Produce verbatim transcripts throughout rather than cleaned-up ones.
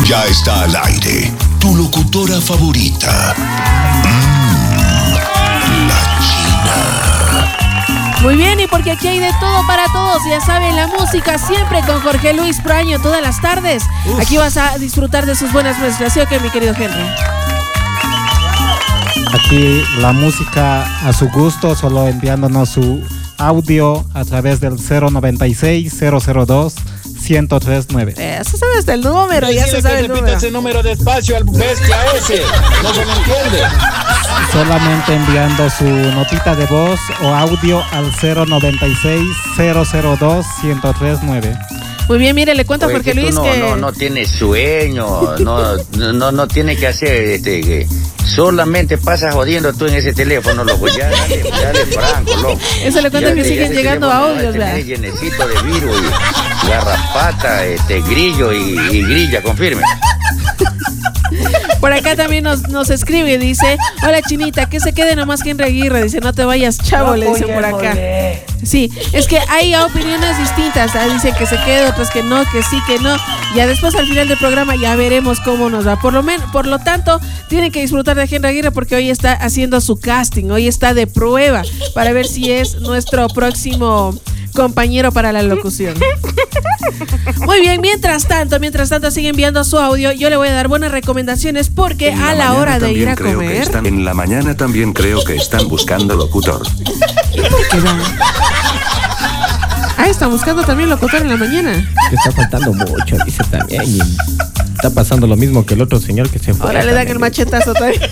Ya está al aire, tu locutora favorita. Mm, la China. Muy bien, y porque aquí hay de todo para todos, ya saben, la música siempre con Jorge Luis Praño todas las tardes. Uf. Aquí vas a disfrutar de sus buenas mezclas, ¿sí o qué, mi querido Henry? Aquí la música a su gusto, solo enviándonos su audio a través del cero noventa y seis, cero cero dos, uno cero tres nueve. Eso sabe hasta el número, ya se sabe el número. Repita ese número despacio al bestia ese, no se lo entiende. Solamente enviando su notita de voz o audio al cero noventa y seis, cero cero dos, uno tres nueve. Muy bien, mire, le cuento a Jorge Luis no, que... No, no tiene sueño, no, no, no tiene que hacer, este, que solamente pasas jodiendo tú en ese teléfono, loco, ya dale, dale franco, loco. Eso le cuento ya, que siguen llegando audios, ¿verdad? Llenecito de virus y garrapata, este, grillo y, y grilla, confirme. Por acá también nos, nos escribe y dice: hola Chinita, que se quede nomás Henry Aguirre. Dice, no te vayas, chavo, no, le dicen por acá. Sí, es que hay opiniones distintas. Dice que se quede, otras que no, que sí, que no. Ya después al final del programa ya veremos cómo nos va. Por lo menos, por lo tanto, tienen que disfrutar de Henry Aguirre porque hoy está haciendo su casting, hoy está de prueba para ver si es nuestro próximo compañero para la locución. Muy bien, mientras tanto, mientras tanto sigue enviando su audio. Yo le voy a dar buenas recomendaciones porque en a la, la hora de ir a comer. Están, en la mañana también creo que están buscando locutor. ¿Y por qué va? Ah, están buscando también locutor en la mañana. Que está faltando mucho, dice también. Y está pasando lo mismo que el otro señor que se fue. Ahora le dan el machetazo todavía.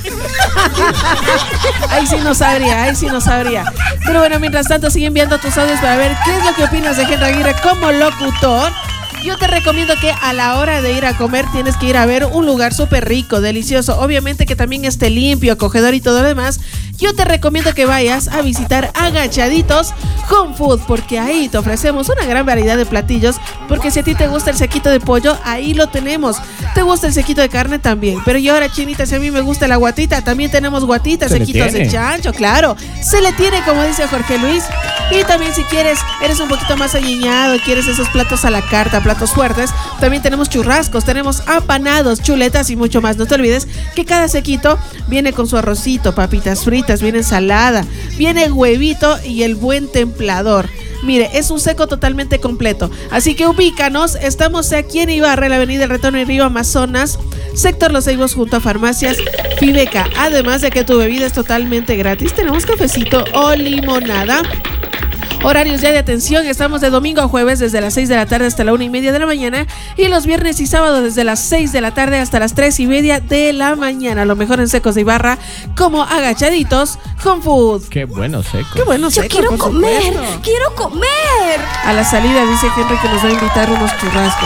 Ahí sí no sabría, ahí sí no sabría. Pero bueno, mientras tanto sigue enviando tus audios para ver qué es lo que opinas de Henry Aguirre como locutor. Yo te recomiendo que a la hora de ir a comer tienes que ir a ver un lugar súper rico, delicioso. Obviamente que también esté limpio, acogedor y todo lo demás. Yo te recomiendo que vayas a visitar Agachaditos Home Food, porque ahí te ofrecemos una gran variedad de platillos. Porque si a ti te gusta el sequito de pollo, ahí lo tenemos. Te gusta el sequito de carne también. Pero yo ahora, Chinita, si a mí me gusta la guatita, también tenemos guatitas, sequitos de chancho, claro. Se le tiene, como dice Jorge Luis. Y también si quieres, eres un poquito más añeñado, quieres esos platos a la carta, platos fuertes, también tenemos churrascos, tenemos apanados, chuletas y mucho más. No te olvides que cada sequito viene con su arrocito, papitas fritas, viene ensalada, viene huevito y el buen templador. Mire, es un seco totalmente completo. Así que ubícanos, estamos aquí en Ibarra, en la avenida del Retorno en Río Amazonas, sector Los Ceibos, junto a Farmacias Fibeca. Además de que tu bebida es totalmente gratis, tenemos cafecito o limonada. Horarios ya de atención, estamos de domingo a jueves desde las seis de la tarde hasta la una y media de la mañana y los viernes y sábados desde las seis de la tarde hasta las tres y media de la mañana. Lo mejor en secos de Ibarra, como Agachaditos Home Food. Qué bueno seco. Qué bueno seco. Yo quiero comer, supuesto. quiero comer. A la salida dice Henry que nos va a invitar unos churrascos.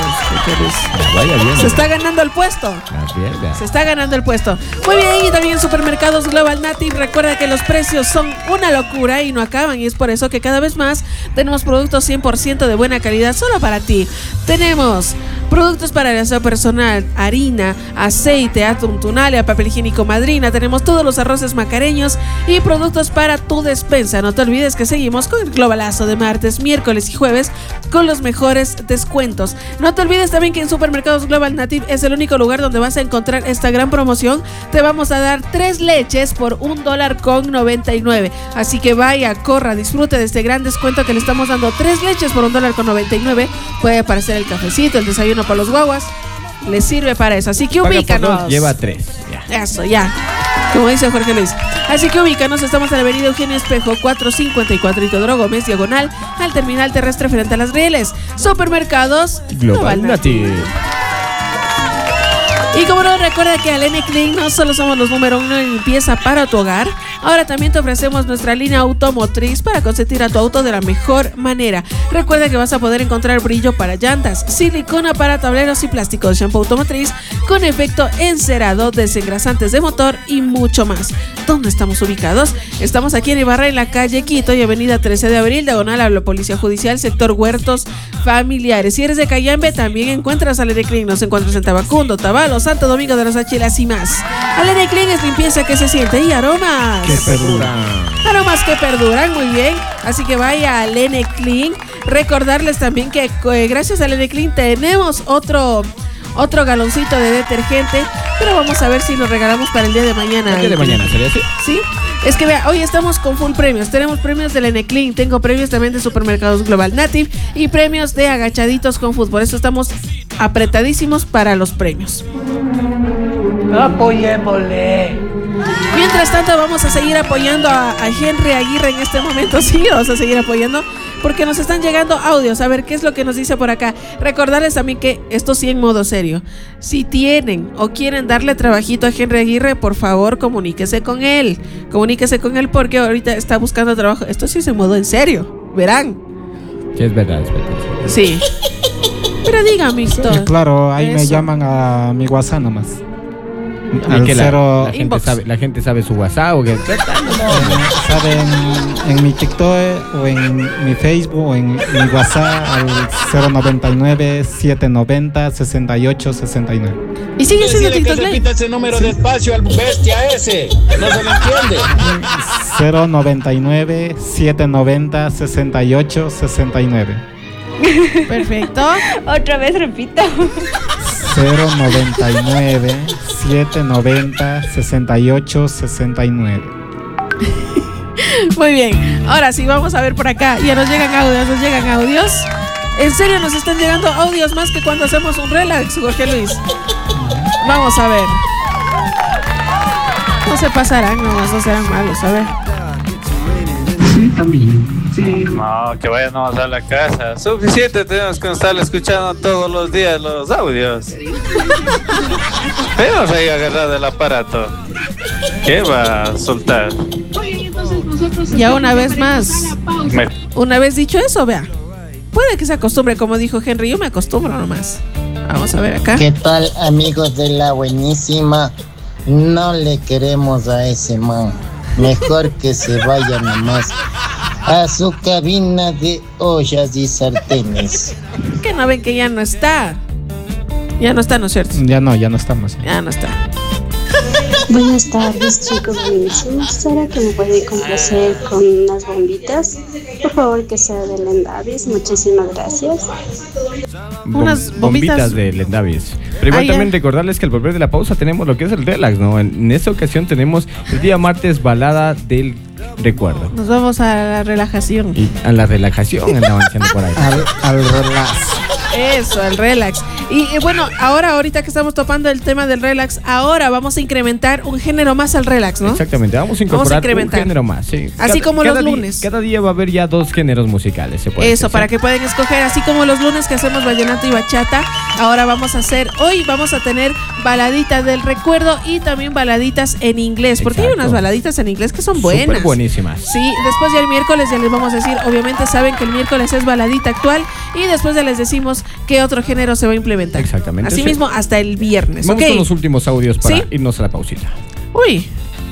Vaya bien. Se está ganando el puesto. Se está ganando el puesto. Muy bien, y también Supermercados Global Native. Recuerda que los precios son una locura y no acaban, y es por eso que cada vez más tenemos productos cien por ciento de buena calidad solo para ti. Tenemos productos para el aseo personal, harina, aceite, atún, tunalia, papel higiénico Madrina. Tenemos todos los arroces macareños y productos para tu despensa. No te olvides que seguimos con el globalazo de martes, miércoles y jueves con los mejores descuentos. No te olvides también que en Supermercados Global Native es el único lugar donde vas a encontrar esta gran promoción. Te vamos a dar tres leches por un dólar con noventa y nueve. Así que vaya, corra, disfrute de este gran descuento que le estamos dando. Tres leches por un dólar con noventa y nueve. Puede aparecer el cafecito, el desayuno para los guaguas. Le sirve para eso. Así que ubícanos. Dos, lleva tres. Ya. Eso, ya. Como dice Jorge Luis. Así que ubícanos. Estamos en la avenida Eugenio Espejo, cuatrocientos cincuenta y cuatro, Teodoro Gómez, diagonal al terminal terrestre frente a las rieles. Supermercados Global Native. Y como no, recuerda que al N Clean no solo somos los número uno en limpieza para tu hogar, ahora también te ofrecemos nuestra línea automotriz para consentir a tu auto de la mejor manera. Recuerda que vas a poder encontrar brillo para llantas, silicona para tableros y plástico, shampoo automotriz con efecto encerado, desengrasantes de motor y mucho más. ¿Dónde estamos ubicados? Estamos aquí en Ibarra, en la calle Quito y avenida trece de abril, diagonal a la Policía Judicial, sector Huertos Familiares. Si eres de Cayambe, también encuentras al N Clean. Nos encuentras en Tabacundo, Tabalos, Santo Domingo de las Achilas y más. Al N Clean es limpieza que se siente y aromas que perduran. Aromas que perduran, muy bien. Así que vaya al N Clean. Recordarles también que eh, gracias al N Clean tenemos otro otro galoncito de detergente, pero vamos a ver si lo regalamos para el día de mañana. ¿El día de mañana sería así? Sí, es que vea, hoy estamos con full premios. Tenemos premios del Eneclin, tengo premios también de Supermercados Global Native y premios de Agachaditos con Food. Por eso estamos apretadísimos para los premios. Apoyémosle. Mientras tanto vamos a seguir apoyando a, a Henry Aguirre en este momento. Sí, vamos a seguir apoyando porque nos están llegando audios. A ver qué es lo que nos dice por acá. Recordarles también que esto sí en modo serio. Si tienen o quieren darle trabajito a Henry Aguirre, por favor comuníquese con él. Comuníquese con él porque ahorita está buscando trabajo. Esto sí es en modo en serio. Verán. Sí, es verdad, es verdad. Sí. Pero dígame esto. Sí, claro, ahí Eso. me llaman a mi WhatsApp nomás. ¿Y Al que la, cero, la, gente Inbox. sabe, la gente sabe su WhatsApp o qué? saben en mi TikTok o en mi Facebook o en mi WhatsApp al cero noventa y nueve, setecientos noventa, sesenta y ocho sesenta y nueve. Y sigue siendo Decirle que TikTok Live. repita ese número despacio al bestia ese. No se le entiende. cero noventa y nueve, setecientos noventa, sesenta y ocho sesenta y nueve. Perfecto. Otra vez repito. cero noventa y nueve, setecientos noventa, sesenta y ocho sesenta y nueve. Muy bien, ahora sí, vamos a ver por acá. Ya nos llegan audios, nos llegan audios. En serio, nos están llegando audios más que cuando hacemos un relax, Jorge Luis. Vamos a ver. No se pasarán, nomás no serán malos, a ver. Sí, también. Sí. No, que vayamos a la casa. Suficiente tenemos que estar escuchando todos los días los audios. Tenemos ahí agarrado el aparato. ¿Qué va a soltar? Ya una vez más. Me- Una vez dicho eso, vea. Puede que se acostumbre, como dijo Henry. Yo me acostumbro nomás. Vamos a ver acá. ¿Qué tal, amigos de la buenísima? No le queremos a ese man. Mejor que se vaya nomás a su cabina de ollas y sartenes. Que no ven que ya no está. Ya no está, ¿no es cierto? Ya no, ya no estamos. Ya no está. Buenas tardes, chicos buenísimos. ¿Será que me puede complacer con unas bombitas? Por favor, que sea de Lendavis. Muchísimas gracias. Unas Bom- bombitas. de Lendavis. Pero igual Ah, ya. también recordarles que al volver de la pausa tenemos lo que es el relax, ¿no? En, en esta ocasión tenemos el día martes balada del recuerdo. Nos vamos a la relajación. Y a la relajación andaban diciendo por ahí. Al, al relax. Eso, el relax. Y, y bueno, ahora, ahorita que estamos topando el tema del relax, ahora vamos a incrementar un género más al relax, ¿no? Exactamente, vamos a incorporar Vamos a incrementar. un género más. Sí. Así como los cada di- lunes. Cada día va a haber ya dos géneros musicales, se puede Eso, decir, para ¿sí? que puedan escoger, así como los lunes que hacemos vallenato y bachata, ahora vamos a hacer, hoy vamos a tener baladitas del recuerdo y también baladitas en inglés, porque hay Exacto. unas baladitas en inglés que son buenas. Súper buenísimas. Sí, después ya el miércoles ya les vamos a decir, obviamente saben que el miércoles es baladita actual y después ya les decimos qué otro género se va a implementar. Exactamente, Asimismo, hasta el viernes, Vamos ¿ok? con los últimos audios para ¿Sí? irnos a la pausita. Uy.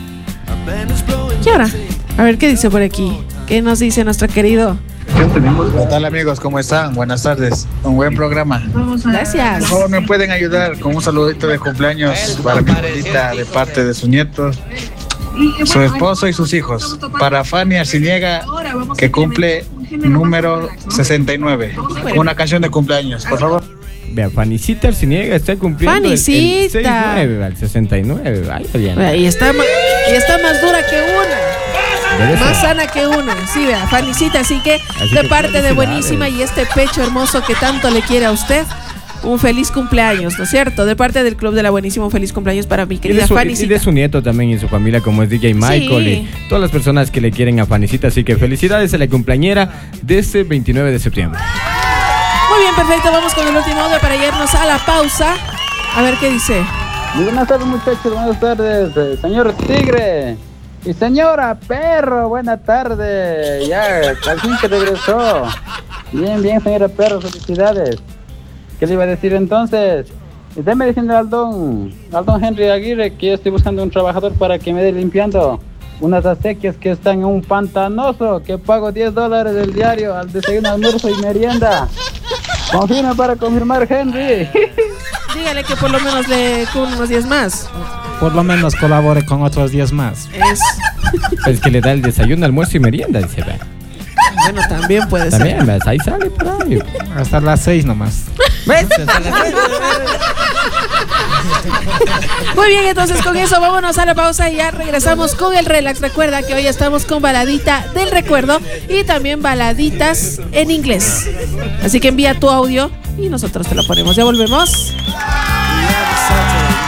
¿Y ahora? A ver, ¿qué dice por aquí? ¿Qué nos dice nuestro querido? ¿Qué tal, amigos? ¿Cómo están? Buenas tardes. Un buen programa. Gracias. Por favor, ¿me pueden ayudar con un saludito de cumpleaños para mi abuelita de parte de sus nietos, su esposo y sus hijos? Para Fanny Arciniega, que cumple número sesenta y nueve. Una canción de cumpleaños, por favor. Vea, Fanicita Arciniega está cumpliendo el- el Fanicita. sesenta y nueve, al sesenta y nueve. Vaya bien. Y está, ma- y está más dura que una. Debe Más ser. sana que una. Sí, vea, Fanicita. Así que Así de que parte de felicidades. Buenísima y este pecho hermoso que tanto le quiere a usted, un feliz cumpleaños, ¿no es cierto? De parte del Club de la Buenísima, un feliz cumpleaños para mi Y de, querida su, y Fanicita. de su nieto también y su familia, como es D J Michael, Sí. y todas las personas que le quieren a Fanicita. Así que felicidades a la cumpleañera de este veintinueve de septiembre. Muy bien, perfecto. Vamos con el último audio para irnos a la pausa. A ver qué dice. Muy buenas tardes, muchachos, buenas tardes, eh, señor Tigre y señora Perro, buena tarde, ya, al fin que regresó. Bien, bien, señora Perro, felicidades. ¿Qué le iba a decir entonces? Déme diciendo al don, al don Henry Aguirre que yo estoy buscando un trabajador para que me dé limpiando unas acequias que están en un pantanoso, que pago diez dólares del diario al desayuno, almuerzo y merienda. Confirma para confirmar, Henry. Dígale que por lo menos le con unos diez más. Por lo menos colabore con otros diez más. Es. Es que le da el desayuno, almuerzo y merienda, dice. Vea. Bueno, también puede También, ser. ¿ves? Ahí sale por ahí. Hasta las seis nomás. ¿Ves? Muy bien, entonces con eso vámonos a la pausa y ya regresamos con el relax. Recuerda que hoy estamos con baladita del recuerdo y también baladitas en inglés. Así que envía tu audio y nosotros te lo ponemos. Ya volvemos.